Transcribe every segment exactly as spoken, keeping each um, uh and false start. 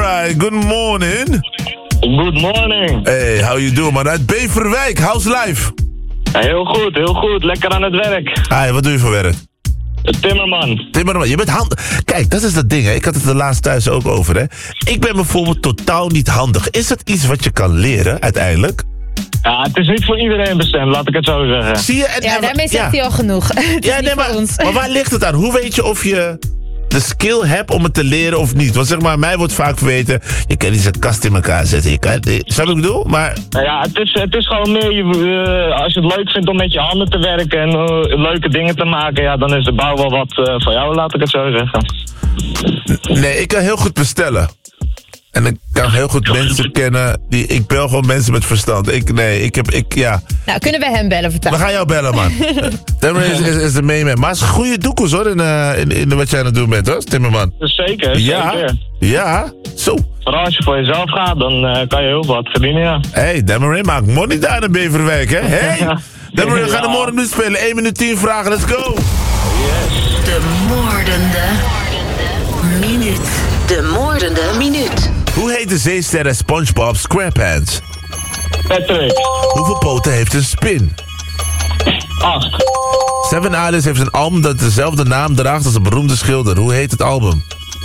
Alright, good morning. Good morning. Hey, how you doing man? Uit Beverwijk, how's life? Heel goed, heel goed. Lekker aan het werk. Hi, wat doe je voor werk? Timmerman. Timmerman, je bent handig. Kijk, dat is dat ding, hè. Ik had het er laatst thuis ook over, hè. Ik ben bijvoorbeeld totaal niet handig. Is dat iets wat je kan leren, uiteindelijk? Ja, het is niet voor iedereen bestemd, laat ik het zo zeggen. Zie je? En, Ja, en- daarmee zegt ja. hij al genoeg. Het is Ja, niet nee, voor maar, ons. maar waar ligt het aan? Hoe weet je of je de skill hebt om het te leren of niet? Want zeg maar, mij wordt vaak verweten, je kan niet zo'n kast in elkaar zetten. Je kan, snap je wat ik bedoel? Maar Nou ja, het is, het is gewoon meer, je, uh, als je het leuk vindt om met je handen te werken en uh, leuke dingen te maken, ja, dan is de bouw wel wat uh, voor jou, laat ik het zo zeggen. nee, ik kan heel goed bestellen. En ik kan heel goed mensen kennen. Die, ik bel gewoon mensen met verstand. Ik, nee, ik heb, ik, ja. Nou, kunnen we hem bellen, vertel. We gaan jou bellen, man. Timmerman is, is, is de main man. Maar het is een goede doekoes, hoor, in, uh, in, in wat jij aan het doen bent, hoor, Timmerman. Dus zeker, Ja, zeker. ja, zo. Vooral als je voor jezelf gaat, dan uh, kan je heel wat verdienen, ja. Hey, Timmerman maakt money daar in Beverwijk, hè? Hey, Timmerman, we gaan de Ja. morgen nu spelen. één minuut tien vragen, let's go. De moordende minuut. De moordende minuut. Hoe heet de zeesterren SpongeBob SquarePants? Patrick, Hoeveel poten heeft een spin? acht. Seven Alias heeft een album dat dezelfde naam draagt als een beroemde schilder. Hoe heet het album?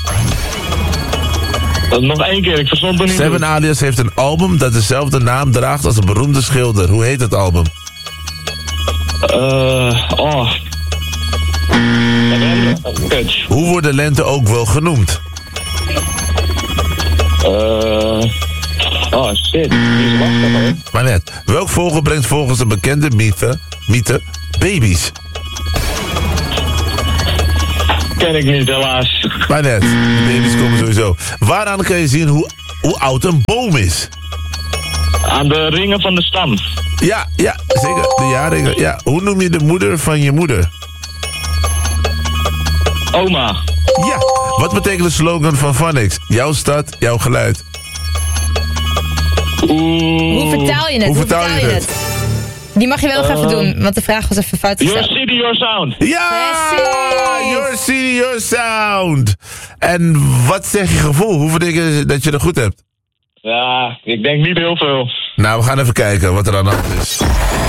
Uh, nog één keer, ik verstond het niet. Seven goed. Alias heeft een album dat dezelfde naam draagt als een beroemde schilder. Hoe heet het album? Uh, oh. Kut. Hoe wordt de lente ook wel genoemd? Uh, oh shit, die is lastig hoor. Maar net, welk vogel brengt volgens een bekende mythe, mythe baby's? Ken ik niet helaas. Maar net, de baby's komen sowieso. Waaraan kan je zien hoe, hoe oud een boom is? Aan de ringen van de stam. Ja, ja, zeker. De jaarringen. Ja, hoe noem je de moeder van je moeder? Oma. Ja, wat betekent de slogan van Phonics? Jouw stad, jouw geluid. Oeh. Hoe vertaal je het? Hoe vertaal je het? Die mag je wel nog Uh, even doen, want de vraag was even fout Your gesteld. city, your sound. Ja! Precies. Your city, your sound. En wat zeg je gevoel? Hoeveel denk je dat je er goed hebt? Ja, ik denk niet heel veel. Nou, we gaan even kijken wat er aan de hand is.